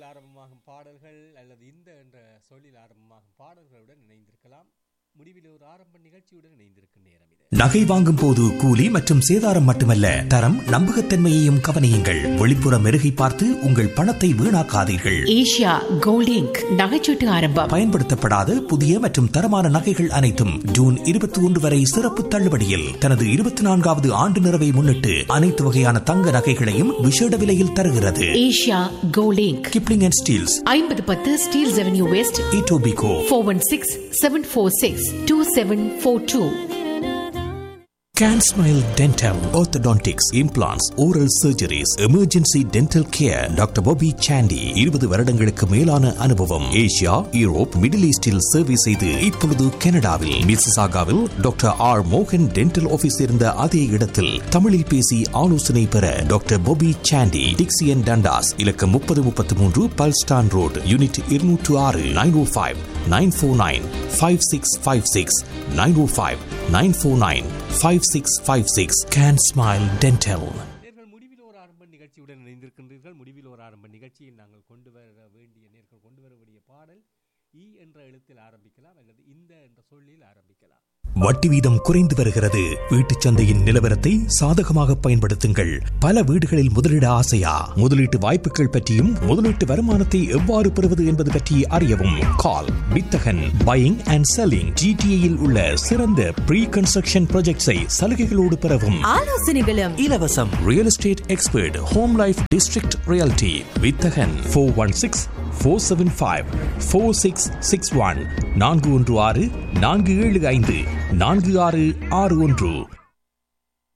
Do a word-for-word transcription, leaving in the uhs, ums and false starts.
எழுத்தில் ஆரம்பமாகும் பாடல்கள் அல்லது இந்த என்ற சொல்லில் ஆரம்பமாகும் பாடல்களுடன் இணைந்திருக்கலாம். முடிவில் ஒரு ஆரம்ப நிகழ்ச்சியுடன் இணைந்திருக்கும் நேரம் இது. நகை வாங்கும் போது கூலி மற்றும் சேதாரம் மட்டுமல்ல, தரம் நம்பகத்தன்மையையும் கவனியுங்கள். வெளிப்புற மெருகை பார்த்து உங்கள் பணத்தை வீணாக்காதீர்கள். ஏஷியா கோல்ட் இங்க் நகைச்சீட்டு ஆரம்பம். பயன்படுத்தப்படாத புதிய மற்றும் தரமான நகைகள் அனைத்தும் ஜூன் இருபத்தி ஒன்று வரை சிறப்பு தள்ளுபடியில். தனது இருபத்தி நான்காவது ஆண்டு நிறைவை முன்னிட்டு அனைத்து வகையான தங்க நகைகளையும் விசேட விலையில் தருகிறது. Asia gold ink, Kipling and Steeles, ஐம்பது பத்து Steeles avenue west, Etobicoke, four one six seven four six two seven four two. Can Smile Dental, Orthodontics, Implants, Oral Surgeries, Emergency Dental Care. Doctor Bobby Chandy இருபது வருடங்களுக்கு மேலான அனுபவம். Asia, Europe, middle ஈஸ்டில் சேவை செய்து இப்பொழுது கனடாவில் மிசிசாகாவில் டாக்டர் ஆர் மோகன் டென்டல் ஆபீஸ் இருந்த அதே இடத்தில் தமிழில் பேசி ஆலோசனை பெற டாக்டர் Bobby Chandy, டிக்சியன் டண்டாஸ், இலக்கம் முப்பது முப்பத்தி மூன்று பல்ஸ்டான் ரோட், யூனிட் இருநூற்று ஆறு, nine O five nine four nine five six five six, nine O five nine four nine five six five six. Can Smile Dental. நேர்கள் முடிவில் ஒரு ஆரம்ப நிகழ்ச்சியுடன் இணைந்திருக்கின்றீர்கள். முடிவில் ஒரு ஆரம்ப நிகழ்ச்சியில் நாங்கள் கொண்டு வர வேண்டிய நேர்கள் கொண்டு வர வேண்டிய பாடல் இ என்ற எழுத்தில் ஆரம்பிக்கலாம் அல்லது இந்த என்ற சொல்லில் ஆரம்பிக்கலாம். வட்டி வீதம் குறைந்து வருகிறது. வீட்டுச் சந்தையின் நிலவரத்தை சாதகமாக பயன்படுத்துங்கள். பல வீடுகளில் முதலீடு ஆசையா? முதலீட்டு வாய்ப்புகள் பற்றியும் முதலீட்டு வருமானத்தை எவ்வாறு பெறுவது என்பது பற்றி அறியவும் கால் வித்தகன் பையிங் அண்ட் செல்லிங். ஜிடிஏயில் உள்ள சிறந்த ப்ரீ கன்ஸ்ட்ரக்ஷன் ப்ராஜெக்ட்ஸை சலுகைகளோடு பெறவும் ஆலோசனைகளும் இலவசம். Real estate expert, home life district reality. வித்தகன் four one six four seven five four six six one, நான்கு ஒன்று ஆறு நான்கு ஏழு ஐந்து நான்கு ஆறு ஆறு ஒன்று.